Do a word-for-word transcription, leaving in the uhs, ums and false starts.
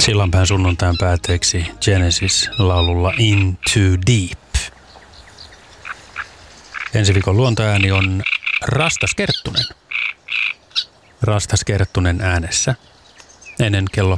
Sillanpään sunnuntain päätteeksi Genesis laululla Into Deep. Ensi viikon luontoääni on Rastas Kerttunen. Rastas Kerttunen äänessä. Ennen kello